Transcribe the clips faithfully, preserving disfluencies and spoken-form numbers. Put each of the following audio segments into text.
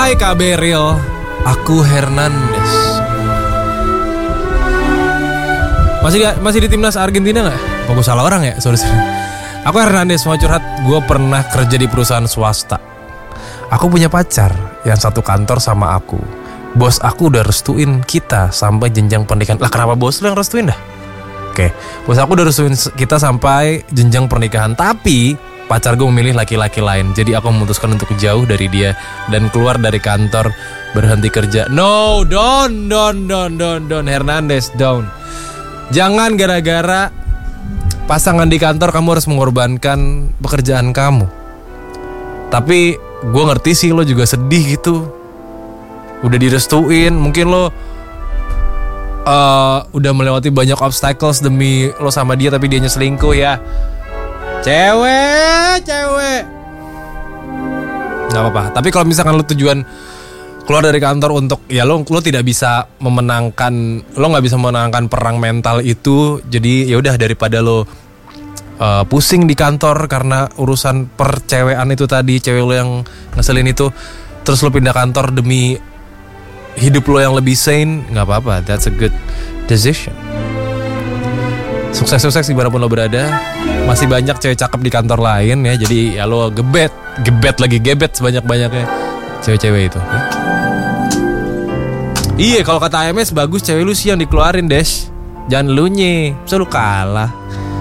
Hai K B Real, aku Hernandez. Masih di, masih di timnas Argentina nggak? Oh, gue salah orang ya, sorry sorry. Aku Hernandez mau curhat. Gue pernah kerja di perusahaan swasta. Aku punya pacar yang satu kantor sama aku. Bos aku udah restuin kita sampai jenjang pernikahan. Lah kenapa bos lu yang restuin dah? Oke, bos aku udah restuin kita sampai jenjang pernikahan. Tapi pacar gue memilih laki-laki lain. Jadi aku memutuskan untuk jauh dari dia dan keluar dari kantor, berhenti kerja. No, don't, don't, don't, don't, don't, Hernandez, don't. Jangan gara-gara pasangan di kantor kamu harus mengorbankan pekerjaan kamu. Tapi gue ngerti sih lo juga sedih gitu. Udah direstuin, mungkin lo uh, udah melewati banyak obstacles demi lo sama dia, tapi dianya selingkuh ya. Cewek, cewek. Gak apa-apa. Tapi kalau misalkan lo tujuan keluar dari kantor untuk, ya lo lo tidak bisa memenangkan, lo nggak bisa memenangkan perang mental itu. Jadi ya udah, daripada lo uh, pusing di kantor karena urusan percewean itu tadi, cewek lo yang ngeselin itu, terus lo pindah kantor demi hidup lo yang lebih sane, nggak apa-apa. That's a good decision. Sukses-sukses dimanapun lo berada. Masih banyak cewek cakep di kantor lain ya. Jadi ya lo gebet, gebet lagi gebet sebanyak-banyaknya cewek-cewek itu ya. Iya, kalau kata A M S bagus cewek lu sih yang dikeluarin, Des. Jangan lu nye, bisa lu kalah.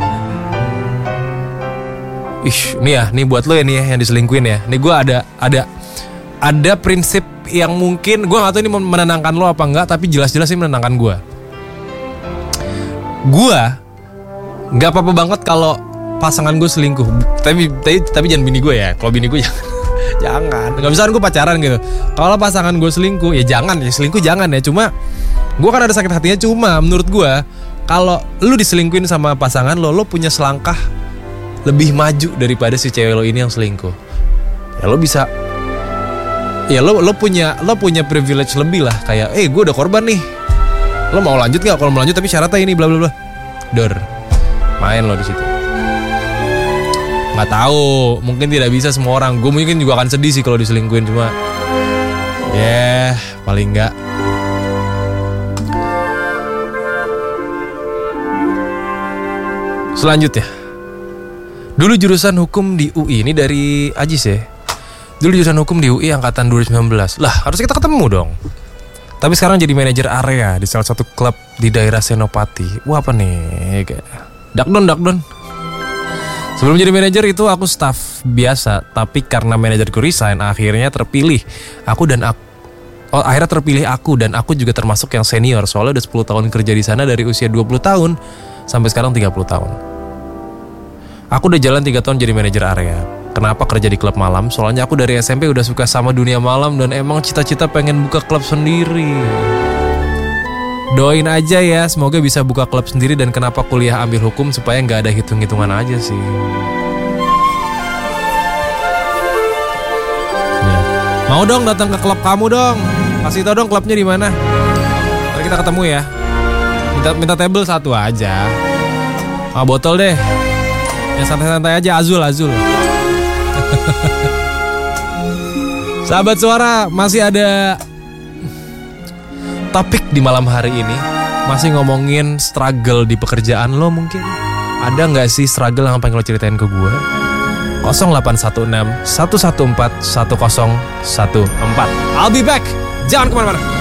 Ih, nih ya, nih buat lo ya nih ya, yang diselingkuin ya. Nih gue ada ada ada prinsip yang mungkin gue nggak tahu ini menenangkan lo apa enggak, tapi jelas-jelas ini menenangkan gue. Gue nggak apa-apa banget kalau pasangan gue selingkuh, tapi tapi, tapi jangan bini gue ya. Kalau bini gue jangan, jangan. Nggak bisa gue pacaran gitu. Kalau pasangan gue selingkuh, ya jangan ya, selingkuh jangan ya. Cuma gue kan ada sakit hatinya. Cuma menurut gue, kalau lu diselingkuhin sama pasangan lo, lo punya selangkah lebih maju daripada si cewek lo ini yang selingkuh. Ya lo bisa, ya lo lo punya lo punya privilege lebih lah. Kayak, eh gue udah korban nih, lo mau lanjut nggak? Kalau mau lanjut tapi syaratnya ini bla bla bla. Dor, main lo di situ. Nggak tahu, mungkin tidak bisa semua orang. Gue mungkin juga akan sedih sih kalau diselingkuhin, cuma ya yeah, paling nggak. Selanjutnya, dulu jurusan hukum di U I, ini dari Ajis ya. Dulu jurusan hukum di U I angkatan dua ribu sembilan belas. Lah, harus kita ketemu dong. Tapi sekarang jadi manajer area di salah satu klub di daerah Senopati. Wah, apa nih? Dakdon, dakdon. Sebelum jadi manajer itu aku staff biasa, tapi karena manajerku resign, akhirnya terpilih aku dan aku. Oh, akhirnya terpilih aku dan aku juga termasuk yang senior. Soalnya udah sepuluh tahun kerja di sana, dari usia dua puluh tahun sampai sekarang tiga puluh tahun. Aku udah jalan tiga tahun jadi manajer area. Kenapa kerja di klub malam? Soalnya aku dari S M P udah suka sama dunia malam dan emang cita-cita pengen buka klub sendiri. Doain aja ya, semoga bisa buka klub sendiri. Dan kenapa kuliah ambil hukum? Supaya gak ada hitung-hitungan aja sih ya. Mau dong datang ke klub kamu dong. Kasih tau dong klubnya di mana. Nanti kita ketemu ya. Minta, minta table satu aja. Ah, botol deh. Ya santai-santai aja, azul azul. Sahabat Suara, masih ada topik di malam hari ini. Masih ngomongin struggle di pekerjaan lo mungkin. Ada gak sih struggle yang pengen lo ceritain ke gue? nol delapan satu enam satu satu empat satu nol satu empat. I'll be back. Jangan kemana-mana.